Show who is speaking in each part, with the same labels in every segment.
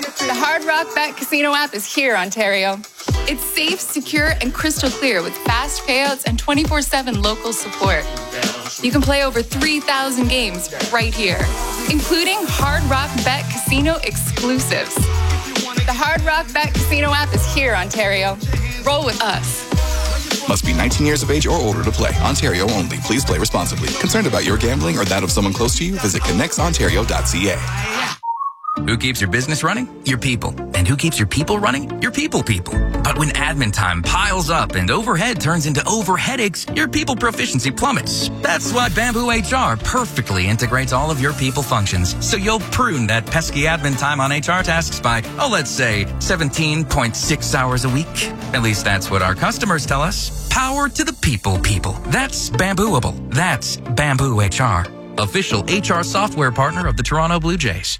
Speaker 1: The Hard Rock Bet Casino app is here, Ontario. It's safe, secure, and crystal clear with fast payouts and 24/7 local support. You can play over 3,000 games right here, including Hard Rock Bet Casino exclusives. The Hard Rock Bet Casino app is here, Ontario. Roll with us.
Speaker 2: Must be 19 years of age or older to play. Ontario only. Please play responsibly. Concerned about your gambling or that of someone close to you? Visit connectsontario.ca.
Speaker 3: Who keeps your business running? Your people. And who keeps your people running? Your people. But when admin time piles up and overhead turns into overheadaches, your people proficiency plummets. That's why Bamboo HR perfectly integrates all of your people functions, so you'll prune that pesky admin time on HR tasks by, let's say, 17.6 hours a week. At least that's what our customers tell us. Power to the people. That's Bambooable. That's Bamboo HR. Official HR software partner of the Toronto Blue Jays.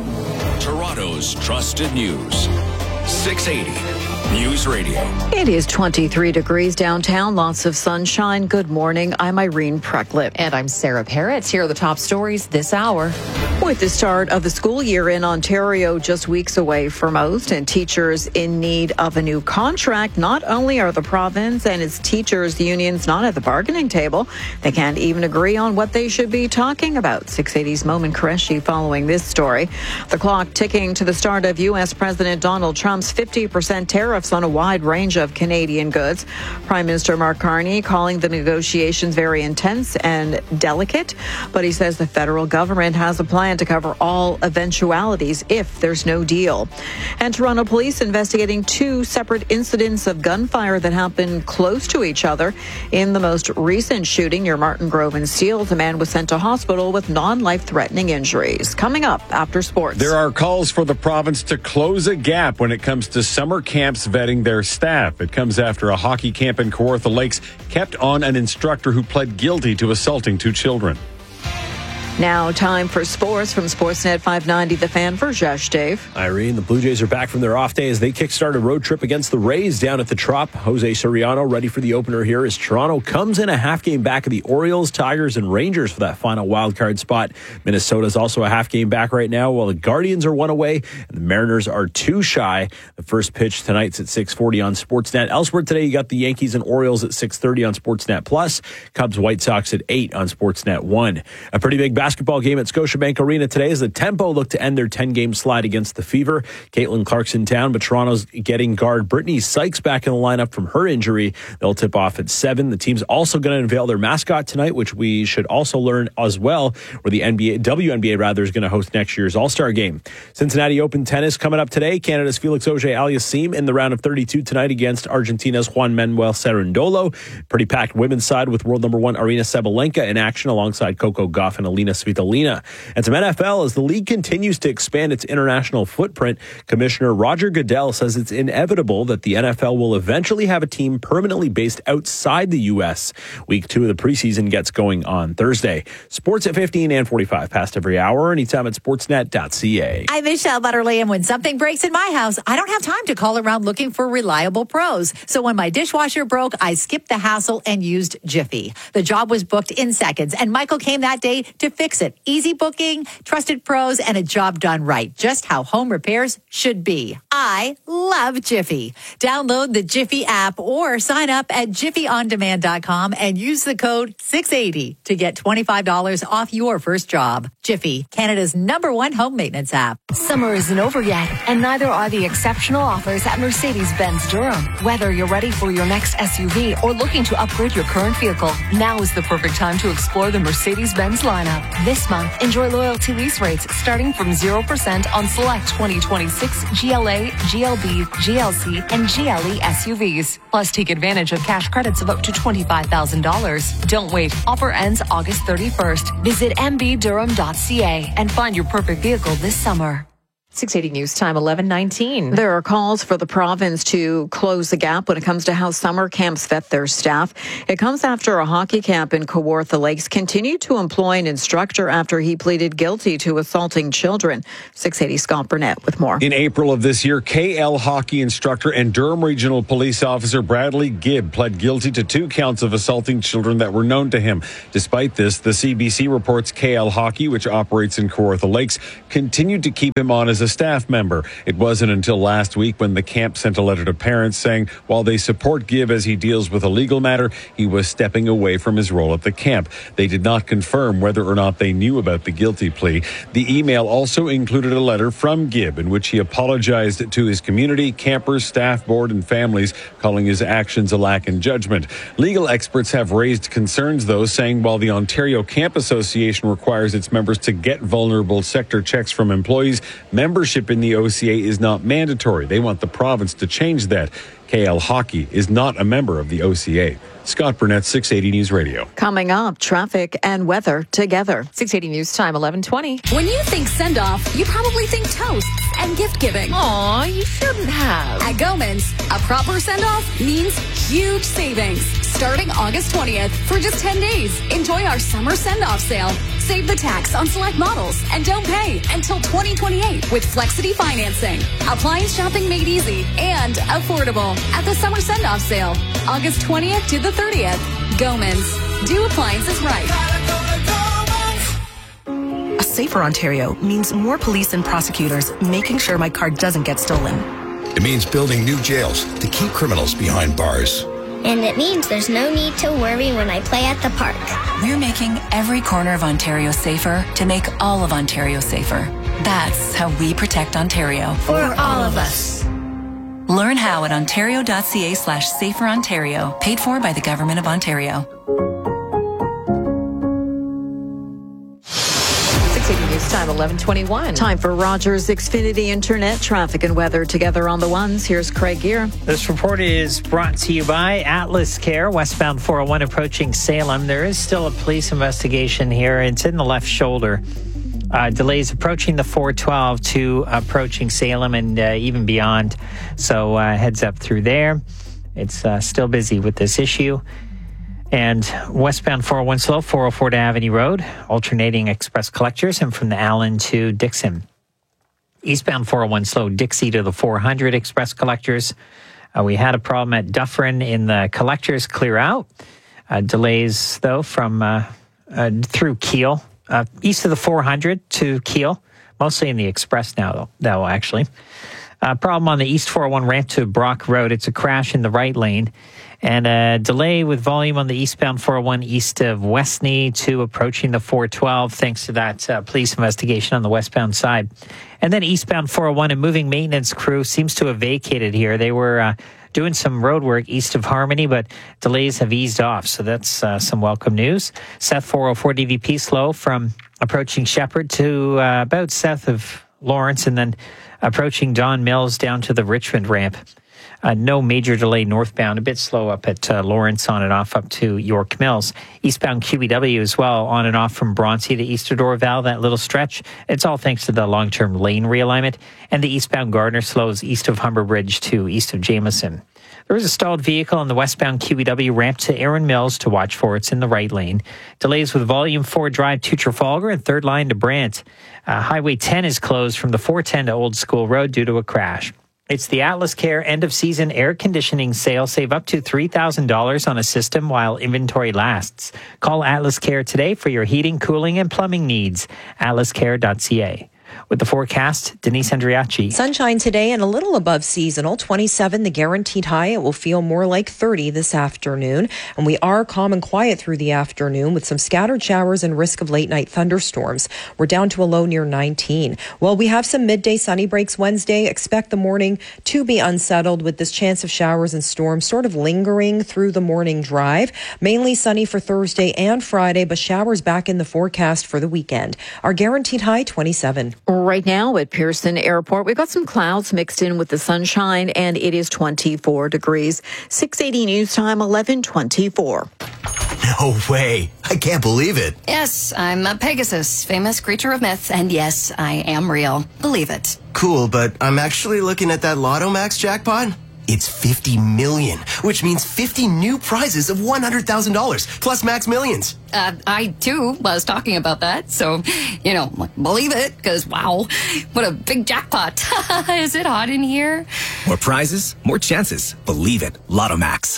Speaker 4: Toronto's trusted news. 680 News Radio.
Speaker 5: It is 23 degrees downtown. Lots of sunshine. Good morning. I'm Irene Precklip.
Speaker 6: And I'm Sarah Parrott. Here are the top stories this hour.
Speaker 5: With the start of the school year in Ontario just weeks away for most, and teachers in need of a new contract, not only are the province and its teachers unions not at the bargaining table, they can't even agree on what they should be talking about. 680's Momin Qureshi following this story. The clock ticking to the start of U.S. President Donald Trump's 50% tariffs on a wide range of Canadian goods. Prime Minister Mark Carney calling the negotiations very intense and delicate, but he says the federal government has a plan to cover all eventualities if there's no deal. And Toronto police investigating two separate incidents of gunfire that happened close to each other. In the most recent shooting near Martin Grove and Steeles, a man was sent to hospital with non-life-threatening injuries. Coming up after sports.
Speaker 7: There are calls for the province to close a gap when it comes to summer camps vetting their staff. It comes after a hockey camp in Kawartha Lakes kept on an instructor who pled guilty to assaulting two children.
Speaker 5: Now time for sports from Sportsnet 590, The Fan, for Josh Dave.
Speaker 8: Irene, the Blue Jays are back from their off day as they kickstart a road trip against the Rays down at the Trop. Jose Soriano ready for the opener here as Toronto comes in a half game back of the Orioles, Tigers, and Rangers for that final wild card spot. Minnesota's also a half game back right now, while the Guardians are one away and the Mariners are two shy. The first pitch tonight's at 6:40 on Sportsnet. Elsewhere today, you got the Yankees and Orioles at 6:30 on Sportsnet Plus. Cubs, White Sox at 8 on Sportsnet 1. A pretty big basketball game at Scotiabank Arena today as the Tempo look to end their 10-game slide against the Fever. Caitlin Clark's in town, but Toronto's getting guard Brittany Sykes back in the lineup from her injury. They'll tip off at 7. The team's also going to unveil their mascot tonight, which we should also learn as well, where the WNBA is going to host next year's All-Star Game. Cincinnati Open tennis coming up today. Canada's Felix Auger-Aliassime in the round of 32 tonight against Argentina's Juan Manuel Cerundolo. Pretty packed women's side with world number 1 Aryna Sabalenka in action alongside Coco Gauff and Alina Svitolina. And some NFL as the league continues to expand its international footprint. Commissioner Roger Goodell says it's inevitable that the NFL will eventually have a team permanently based outside the U.S. Week 2 of the preseason gets going on Thursday. Sports at 15 and 45 past every hour, anytime at sportsnet.ca.
Speaker 6: I'm Michelle Butterly, and when something breaks in my house, I don't have time to call around looking for reliable pros. So when my dishwasher broke, I skipped the hassle and used Jiffy. The job was booked in seconds, and Michael came that day to fix it. Easy booking, trusted pros, and a job done right. Just how home repairs should be. I love Jiffy. Download the Jiffy app or sign up at jiffyondemand.com and use the code 680 to get $25 off your first job. Jiffy, Canada's #1 home maintenance app.
Speaker 9: Summer isn't over yet, and neither are the exceptional offers at Mercedes-Benz Durham. Whether you're ready for your next SUV or looking to upgrade your current vehicle, now is the perfect time to explore the Mercedes-Benz lineup. This month, enjoy loyalty lease rates starting from 0% on select 2026 GLA, GLB, GLC, and GLE SUVs. Plus, take advantage of cash credits of up to $25,000. Don't wait. Offer ends August 31st. Visit mbdurham.ca and find your perfect vehicle this summer.
Speaker 6: 680 News Time, 11:19.
Speaker 5: There are calls for the province to close the gap when it comes to how summer camps vet their staff. It comes after a hockey camp in Kawartha Lakes continued to employ an instructor after he pleaded guilty to assaulting children. 680 Scott Burnett with more.
Speaker 7: In April of this year, KL hockey instructor and Durham Regional Police Officer Bradley Gibb pled guilty to 2 counts of assaulting children that were known to him. Despite this, the CBC reports KL hockey, which operates in Kawartha Lakes, continued to keep him on as a staff member. It wasn't until last week when the camp sent a letter to parents saying while they support Gibb as he deals with a legal matter, he was stepping away from his role at the camp. They did not confirm whether or not they knew about the guilty plea. The email also included a letter from Gibb in which he apologized to his community, campers, staff, board, and families, calling his actions a lack in judgment. Legal experts have raised concerns, though, saying while the Ontario Camp Association requires its members to get vulnerable sector checks from employees, membership in the OCA is not mandatory. They want the province to change that. KL Hockey is not a member of the OCA. Scott Burnett, 680 News Radio.
Speaker 5: Coming up, traffic and weather together.
Speaker 10: 680 News Time, 11:20.
Speaker 11: When you think send-off, you probably think toasts and gift-giving.
Speaker 10: Aw, you shouldn't have.
Speaker 11: At Gomans, a proper send-off means huge savings. Starting August 20th for just 10 days. Enjoy our summer send-off sale. Save the tax on select models and don't pay until 2028 with Flexity financing. Appliance shopping made easy and affordable at the summer send-off sale. August 20th to the 30th. Gomans. Do appliances right.
Speaker 12: A safer Ontario means more police and prosecutors making sure my car doesn't get stolen.
Speaker 13: It means building new jails to keep criminals behind bars.
Speaker 14: And it means there's no need to worry when I play at the park.
Speaker 15: We're making every corner of Ontario safer to make all of Ontario safer. That's how we protect Ontario.
Speaker 14: For all of us.
Speaker 15: Learn how at ontario.ca/saferontario. Paid for by the Government of Ontario.
Speaker 10: 680 News Time, 11:21.
Speaker 5: Time for Rogers Xfinity Internet traffic and weather together on the ones. Here's Craig Gear.
Speaker 16: This report is brought to you by Atlas Care, westbound 401 approaching Salem. There is still a police investigation here. It's in the left shoulder. Delays approaching the 412 to approaching Salem and even beyond. So heads up through there. It's still busy with this issue. And westbound 401 slow, 404 to Avenue Road, alternating express collectors, and from the Allen to Dixon. Eastbound 401 slow, Dixie to the 400 express collectors. We had a problem at Dufferin in the collectors clear out. Delays, though, from through Keele, east of the 400 to Keele, mostly in the express now, though actually. Problem on the East 401 ramp to Brock Road. It's a crash in the right lane. And a delay with volume on the eastbound 401 east of Westney to approaching the 412, thanks to that police investigation on the westbound side. And then eastbound 401, a moving maintenance crew seems to have vacated here. They were doing some road work east of Harmony, but delays have eased off. So that's some welcome news. South 404 DVP slow from approaching Shepherd to about south of Lawrence, and then approaching Don Mills down to the Richmond ramp. No major delay northbound, a bit slow up at Lawrence on and off up to York Mills. Eastbound QEW as well, on and off from Bronte to Easter Dorval, that little stretch. It's all thanks to the long-term lane realignment. And the eastbound Gardner slows east of Humber Bridge to east of Jameson. There is a stalled vehicle on the westbound QEW ramp to Erin Mills to watch for. It's in the right lane. Delays with Volume 4 Drive to Trafalgar and third line to Brant. Highway 10 is closed from the 410 to Old School Road due to a crash. It's the Atlas Care end-of-season air conditioning sale. Save up to $3,000 on a system while inventory lasts. Call Atlas Care today for your heating, cooling, and plumbing needs. atlascare.ca. With the forecast, Denise Andriachi.
Speaker 17: Sunshine today and a little above seasonal. 27, the guaranteed high. It will feel more like 30 this afternoon. And we are calm and quiet through the afternoon with some scattered showers and risk of late night thunderstorms. We're down to a low near 19. Well, we have some midday sunny breaks Wednesday. Expect the morning to be unsettled with this chance of showers and storms sort of lingering through the morning drive. Mainly sunny for Thursday and Friday, but showers back in the forecast for the weekend. Our guaranteed high, 27.
Speaker 5: Right now at Pearson Airport, we've got some clouds mixed in with the sunshine, and it is 24 degrees. 680 News Time, 11:24.
Speaker 18: No way. I can't believe it.
Speaker 9: Yes, I'm a Pegasus, famous creature of myth, and yes, I am real. Believe it.
Speaker 18: Cool, but I'm actually looking at that Lotto Max jackpot. It's 50 million, which means 50 new prizes of $100,000 plus Max Millions.
Speaker 9: I too was talking about that, so, believe it, because wow, what a big jackpot. Is it hot in here?
Speaker 19: More prizes, more chances. Believe it. Lotto Max.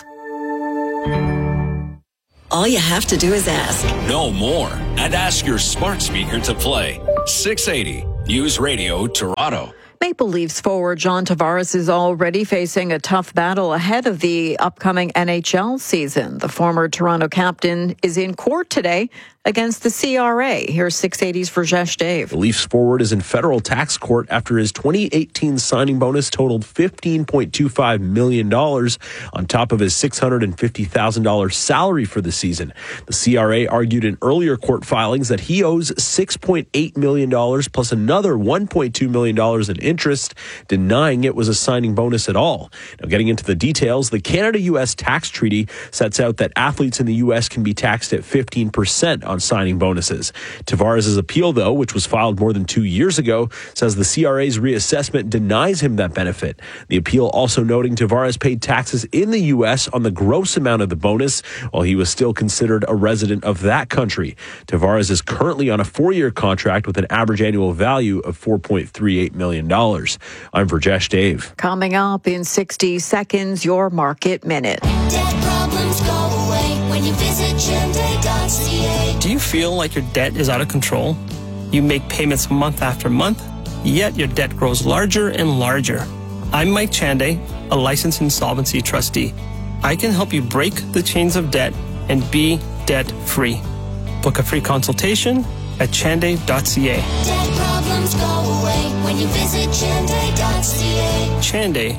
Speaker 20: All you have to do is ask.
Speaker 4: Know more and ask your smart speaker to play 680 News Radio Toronto.
Speaker 5: Maple Leafs forward John Tavares is already facing a tough battle ahead of the upcoming NHL season. The former Toronto captain is in court today against the CRA. Here's 680's Rajesh Dave.
Speaker 8: The Leafs forward is in federal tax court after his 2018 signing bonus totaled $15.25 million on top of his $650,000 salary for the season. The CRA argued in earlier court filings that he owes $6.8 million plus another $1.2 million in interest, denying it was a signing bonus at all. Now, getting into the details, the Canada-U.S. tax treaty sets out that athletes in the U.S. can be taxed at 15% on signing bonuses. Tavares' appeal, though, which was filed more than 2 years ago, says the CRA's reassessment denies him that benefit. The appeal also noting Tavares paid taxes in the U.S. on the gross amount of the bonus while he was still considered a resident of that country. Tavares is currently on a 4-year contract with an average annual value of $4.38 million. I'm Rajesh Dave.
Speaker 5: Coming up in 60 seconds, your Market Minute.
Speaker 20: Debt problems go away when you visit Chende.ca.
Speaker 21: Do you feel like your debt is out of control? You make payments month after month, yet your debt grows larger and larger. I'm Mike Chande, a licensed insolvency trustee. I can help you break the chains of debt and be debt-free. Book a free consultation at chande.ca.
Speaker 20: Debt problems go away when you visit Chende.ca.
Speaker 21: Chande,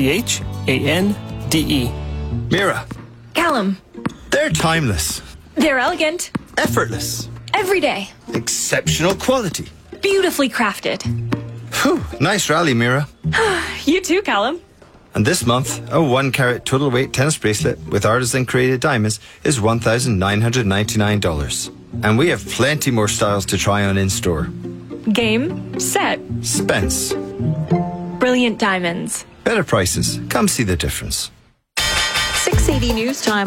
Speaker 21: C-H-A-N-D-E.
Speaker 22: Mira.
Speaker 23: Callum.
Speaker 22: They're timeless.
Speaker 23: They're elegant.
Speaker 22: Effortless.
Speaker 23: Every day.
Speaker 22: Exceptional quality.
Speaker 23: Beautifully crafted.
Speaker 22: Whew, nice rally, Mira.
Speaker 23: You too, Callum.
Speaker 22: And this month, a 1-carat total weight tennis bracelet with artisan created diamonds is $1,999. And we have plenty more styles to try on in store.
Speaker 23: Game, set,
Speaker 22: Spence.
Speaker 23: brilliant diamonds.
Speaker 22: Better prices. Come see the difference.
Speaker 5: 680 News Time,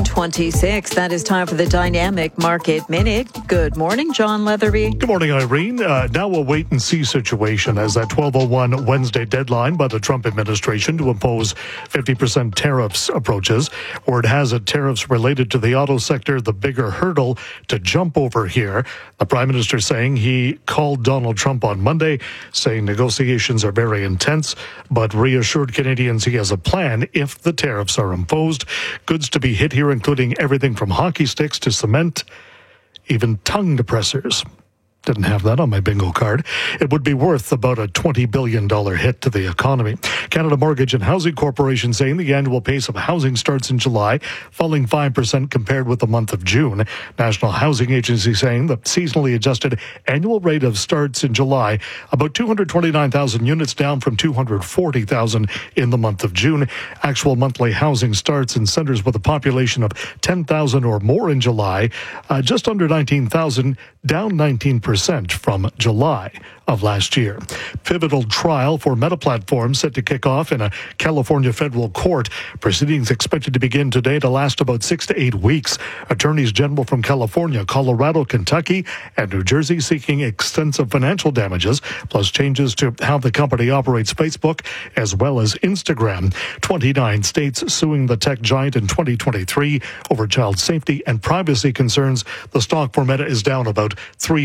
Speaker 5: 11:26. That is time for the Dynamic Market Minute. Good morning, John Leatherby.
Speaker 24: Good morning, Irene. Now a wait-and-see situation as that 12:01 Wednesday deadline by the Trump administration to impose 50% tariffs approaches. Word has it tariffs related to the auto sector, the bigger hurdle to jump over here. The Prime Minister saying he called Donald Trump on Monday, saying negotiations are very intense, but reassured Canadians he has a plan if the tariffs are imposed. Goods to be hit here, including everything from hockey sticks to cement, even tongue depressors. Didn't have that on my bingo card. It would be worth about a $20 billion hit to the economy. Canada Mortgage and Housing Corporation saying the annual pace of housing starts in July, falling 5% compared with the month of June. National Housing Agency saying the seasonally adjusted annual rate of starts in July, about 229,000 units down from 240,000 in the month of June. Actual monthly housing starts in centres with a population of 10,000 or more in July, just under 19,000, down 19% from July of last year. Pivotal trial for Meta Platforms set to kick off in a California federal court. Proceedings expected to begin today to last about 6 to 8 weeks. Attorneys general from California, Colorado, Kentucky, and New Jersey seeking extensive financial damages, plus changes to how the company operates Facebook as well as Instagram. 29 states suing the tech giant in 2023 over child safety and privacy concerns. The stock for Meta is down about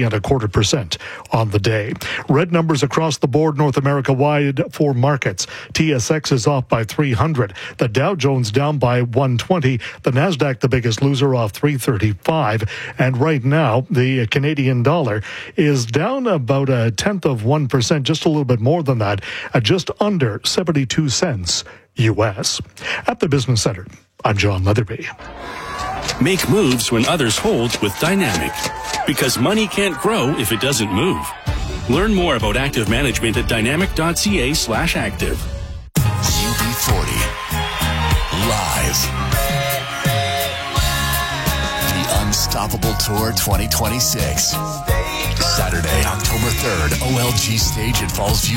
Speaker 24: 3.25% on the day. Red numbers across the board North America wide for markets. TSX is off by 300. The Dow Jones down by 120. The Nasdaq, the biggest loser, off 335. And right now, the Canadian dollar is down about 0.1%, just a little bit more than that, at just under 72 cents US. At the Business Center, I'm John Leatherby.
Speaker 25: Make moves when others hold with Dynamic. Because money can't grow if it doesn't move. Learn more about active management at dynamic.ca/active.
Speaker 4: UB40. Live. The Unstoppable Tour 2026. Saturday, October 3rd, OLG Stage at Fallsview